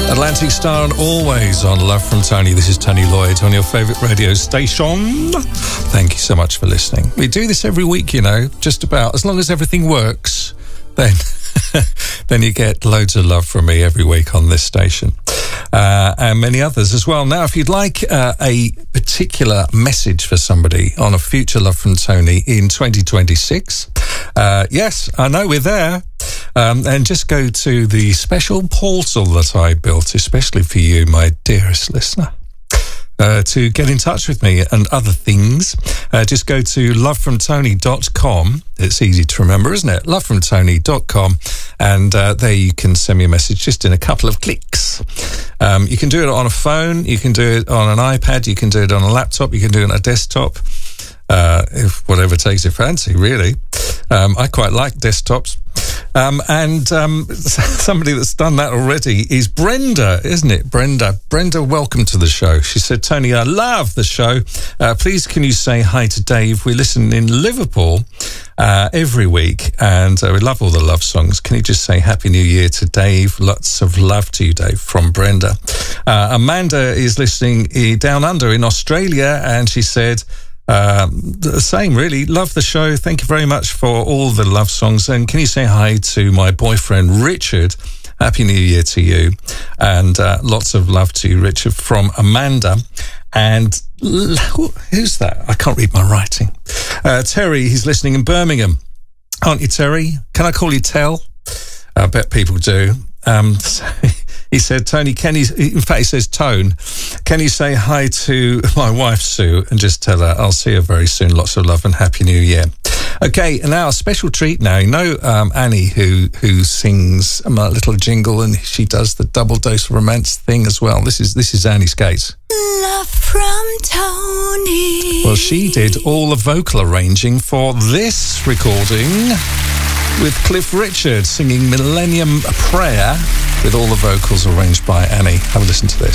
Atlantic Star and always on Love from Tony. This is Tony Lloyd on your favourite radio station. Thank you so much for listening. We do this every week, you know, just about. As long as everything works, then then you get loads of love from me every week on this station. And many others as well. Now, if you'd like a particular message for somebody on a future Love from Tony in 2026, yes, I know we're there. And just go to the special portal that I built, especially for you, my dearest listener, to get in touch with me and other things. Just go to lovefromtony.com. It's easy to remember, isn't it? Lovefromtony.com. And there you can send me a message just in a couple of clicks. You can do it on a phone. You can do it on an iPad. You can do it on a laptop. You can do it on a desktop. If whatever takes your fancy, really. I quite like desktops. And somebody that's done that already is Brenda, isn't it? Brenda, welcome to the show. She said, Tony, I love the show. Please, can you say hi to Dave? We listen in Liverpool every week, and we love all the love songs. Can you just say Happy New Year to Dave? Lots of love to you, Dave, from Brenda. Amanda is listening down under in Australia, and she said, the same, really. Love the show. Thank you very much for all the love songs. And can you say hi to my boyfriend, Richard? Happy New Year to you. And lots of love to you, Richard, from Amanda. And who's that? I can't read my writing. Terry, he's listening in Birmingham. Aren't you, Terry? Can I call you Tel? I bet people do. He said, Tony, in fact, he says, Tone, can you say hi to my wife, Sue, and just tell her I'll see her very soon. Lots of love and Happy New Year. Okay, and now a special treat now. You know Annie, who sings a little jingle, and she does the double dose romance thing as well. This is Annie Skates. Love from Tony. Well, she did all the vocal arranging for this recording with Cliff Richard singing Millennium Prayer with all the vocals arranged by Annie. Have a listen to this.